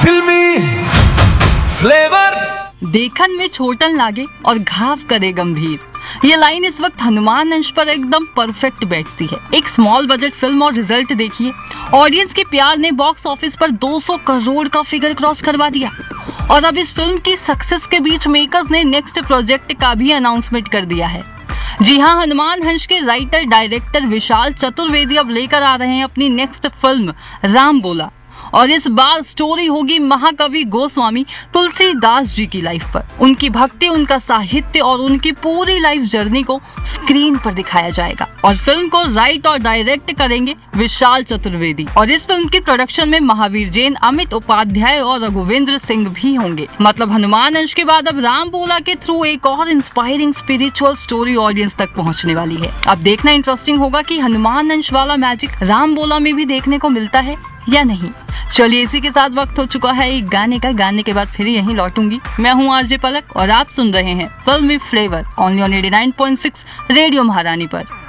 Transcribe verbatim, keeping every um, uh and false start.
फिल्मी फ्लेवर। देखन में छोटन लागे और घाव करे गंभीर, ये लाइन इस वक्त हनुमान अंश पर एकदम परफेक्ट बैठती है। एक स्मॉल बजट फिल्म और रिजल्ट देखिए, ऑडियंस के प्यार ने बॉक्स ऑफिस पर दो सौ करोड़ का फिगर क्रॉस करवा दिया। और अब इस फिल्म की सक्सेस के बीच मेकर्स ने नेक्स्ट प्रोजेक्ट का भी अनाउंसमेंट कर दिया है। जी हाँ, हनुमान अंश के राइटर डायरेक्टर विशाल चतुर्वेदी अब लेकर आ रहे हैं अपनी नेक्स्ट फिल्म राम बोला। और इस बार स्टोरी होगी महाकवि गोस्वामी तुलसीदास जी की लाइफ पर। उनकी भक्ति, उनका साहित्य और उनकी पूरी लाइफ जर्नी को स्क्रीन पर दिखाया जाएगा। और फिल्म को राइट और डायरेक्ट करेंगे विशाल चतुर्वेदी। और इस फिल्म की प्रोडक्शन में महावीर जैन, अमित उपाध्याय और रघुवेंद्र सिंह भी होंगे। मतलब हनुमान अंश के बाद अब राम बोला के थ्रू एक और इंस्पायरिंग स्पिरिचुअल स्टोरी ऑडियंस तक पहुंचने वाली है। अब देखना इंटरेस्टिंग होगा कि हनुमान अंश वाला मैजिक राम बोला में भी देखने को मिलता है या नहीं। चलिए, इसी के साथ वक्त हो चुका है एक गाने का। गाने के बाद फिर यहीं लौटूंगी। मैं हूँ आरजे पलक और आप सुन रहे हैं फिल्मी flavour only on eighty nine point six radio महारानी पर।